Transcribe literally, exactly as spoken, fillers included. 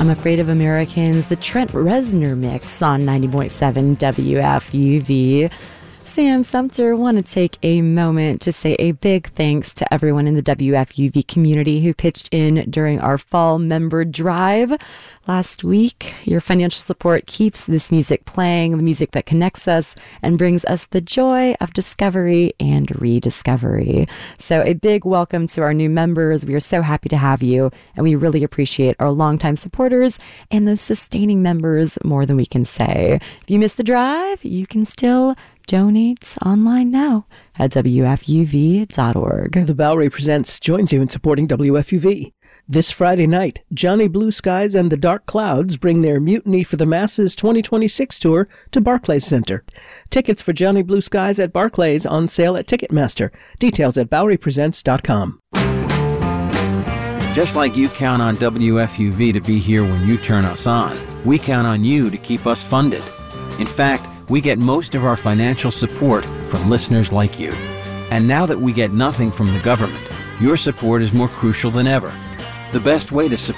I'm Afraid of Americans, the Trent Reznor mix on ninety point seven W F U V. Sam Sumter, want to take a moment to say a big thanks to everyone in the W F U V community who pitched in during our fall member drive last week. Your financial support keeps this music playing, the music that connects us and brings us the joy of discovery and rediscovery. So a big welcome to our new members. We are so happy to have you, and we really appreciate our longtime supporters and those sustaining members more than we can say. If you missed the drive, you can still donate online now at W F U V dot org. The Bowery Presents joins you in supporting W F U V. This Friday night, Johnny Blue Skies and the Dark Clouds bring their Mutiny for the Masses twenty twenty-six tour to Barclays Center. Tickets for Johnny Blue Skies at Barclays on sale at Ticketmaster. Details at Bowery Presents dot com. Just like you count on W F U V to be here when you turn us on, we count on you to keep us funded. In fact, we get most of our financial support from listeners like you. And now that we get nothing from the government, your support is more crucial than ever. The best way to support